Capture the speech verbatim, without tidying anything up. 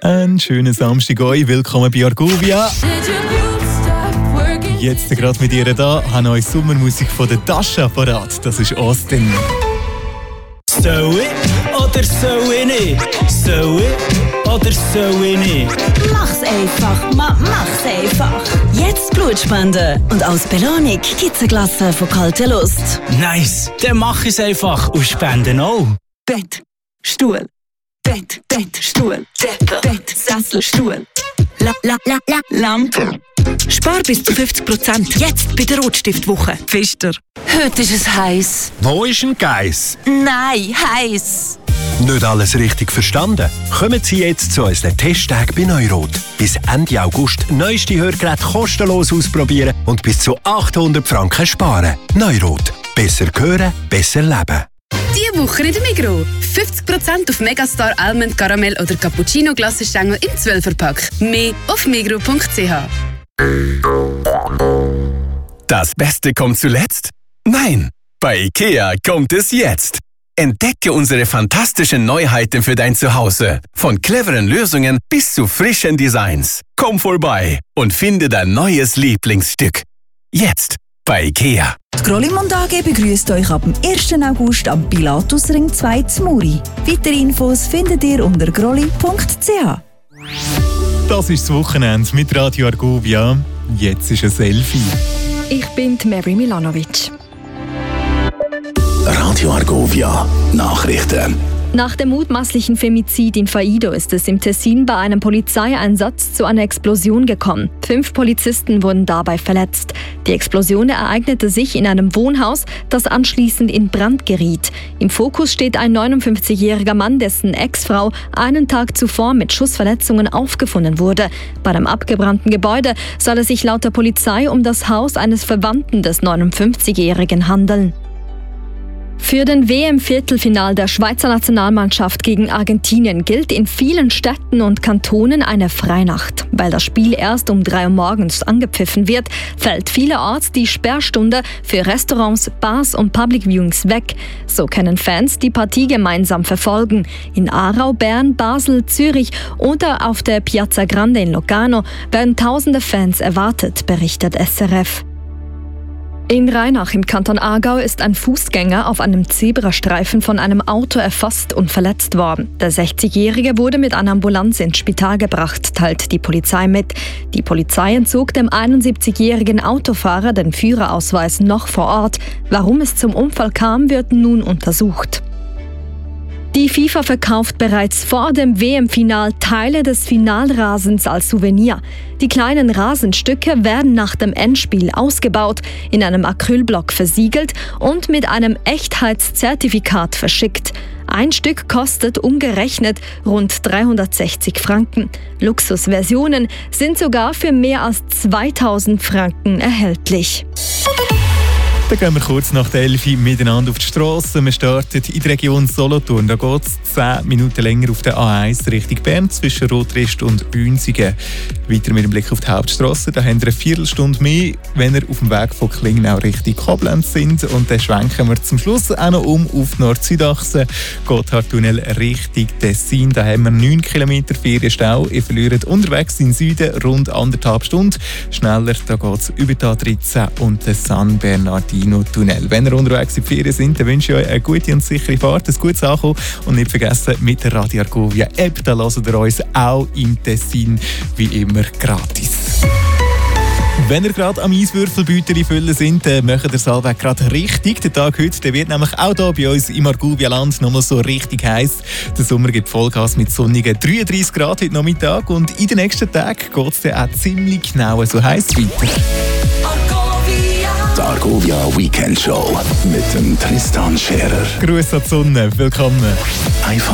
Einen schönen Samstag euch. Willkommen bei Argovia. Jetzt gerade mit ihr da, habe neue Sommermusik von der Tascha parat. Das ist Austin. Soll ich oder soll ich nicht? Soll ich oder soll ich nicht? Mach's einfach, ma, mach's einfach. Jetzt Blutspenden. Und als Belohnung gibt's eine Glasse von kalter Lust. Nice, dann mach ich's einfach und spenden auch. Bett, Stuhl. Bett, Bett, Stuhl. Bett, Bett, Sessel, Stuhl. La, la, la, la, Lampe. Spar bis zu fünfzig Prozent. Jetzt bei der Rotstiftwoche. Pfister. Heute ist es heiß. Wo ist ein Geiss? Nein, heiß. Nicht alles richtig verstanden? Kommen Sie jetzt zu unseren Testtagen bei Neurot. Bis Ende August neueste Hörgeräte kostenlos ausprobieren und bis zu achthundert Franken sparen. Neurot. Besser hören, besser leben. Diese Woche in der Migros. fünfzig Prozent auf Megastar Almond, Karamell oder Cappuccino Glassenstängel im zwölfer-Pack. Mehr auf migros punkt c h. Das Beste kommt zuletzt? Nein, bei IKEA kommt es jetzt. Entdecke unsere fantastischen Neuheiten für dein Zuhause. Von cleveren Lösungen bis zu frischen Designs. Komm vorbei und finde dein neues Lieblingsstück. Jetzt bei IKEA. Die Grollimund A G begrüßt euch ab dem ersten August am Pilatusring zwei zu Muri. Weitere Infos findet ihr unter grolli punkt c h. Das ist das Wochenende mit Radio Argovia. Jetzt ist ein Selfie. Ich bin die Mary Milanovic. Radio Argovia Nachrichten. Nach dem mutmaßlichen Femizid in Faido ist es im Tessin bei einem Polizeieinsatz zu einer Explosion gekommen. Fünf Polizisten wurden dabei verletzt. Die Explosion ereignete sich in einem Wohnhaus, das anschließend in Brand geriet. Im Fokus steht ein neunundfünfzigjähriger Mann, dessen Ex-Frau einen Tag zuvor mit Schussverletzungen aufgefunden wurde. Bei dem abgebrannten Gebäude soll es sich laut der Polizei um das Haus eines Verwandten des neunundfünfzigjährigen handeln. Für den W M-Viertelfinal der Schweizer Nationalmannschaft gegen Argentinien gilt in vielen Städten und Kantonen eine Freinacht. Weil das Spiel erst um drei Uhr morgens angepfiffen wird, fällt vielerorts die Sperrstunde für Restaurants, Bars und Public Viewings weg. So können Fans die Partie gemeinsam verfolgen. In Aarau, Bern, Basel, Zürich oder auf der Piazza Grande in Locarno werden tausende Fans erwartet, berichtet S R F. In Rheinach im Kanton Aargau ist ein Fußgänger auf einem Zebrastreifen von einem Auto erfasst und verletzt worden. Der sechzigjährige wurde mit einer Ambulanz ins Spital gebracht, teilt die Polizei mit. Die Polizei entzog dem einundsiebzigjährigen Autofahrer den Führerausweis noch vor Ort. Warum es zum Unfall kam, wird nun untersucht. Die FIFA verkauft bereits vor dem W M-Final Teile des Finalrasens als Souvenir. Die kleinen Rasenstücke werden nach dem Endspiel ausgebaut, in einem Acrylblock versiegelt und mit einem Echtheitszertifikat verschickt. Ein Stück kostet umgerechnet rund dreihundertsechzig Franken. Luxusversionen sind sogar für mehr als zweitausend Franken erhältlich. Dann gehen wir kurz nach der elf miteinander auf die Strasse. Wir starten in der Region Solothurn. Da geht es zehn Minuten länger auf der A eins Richtung Bern zwischen Rotrist und Bünzigen. Weiter mit dem Blick auf die Hauptstrasse. Da haben wir eine Viertelstunde mehr, wenn wir auf dem Weg von Klingenau Richtung Koblenz sind. Und dann schwenken wir zum Schluss auch noch um auf die Nord-Süd-Achse. Gotthardtunnel Richtung Tessin. Da haben wir neun Kilometer Ferienstau. Ihr verliert unterwegs in den Süden rund anderthalb Stunden. Schneller, da geht es über die A dreizehn und den San Bernardino Tunnel. Wenn ihr unterwegs in die Ferien sind, dann wünsche ich euch eine gute und sichere Fahrt, ein gutes Ankommen und nicht vergessen, mit der Radio Argovia App, da hören ihr uns auch im Tessin wie immer gratis. Wenn ihr gerade am Eiswürfelbeutel füllen sind, dann macht ihr es allweg gerade richtig. Der Tag heute der wird nämlich auch hier bei uns im Argovia-Land nochmal so richtig heiß. Der Sommer gibt Vollgas mit sonnigen dreiunddreissig Grad heute Nachmittag und in den nächsten Tagen geht es dann auch ziemlich genau so heiß weiter. Die Argovia Weekend Show mit dem Tristan Scherer. Grüß an die Sonne, willkommen. Einfach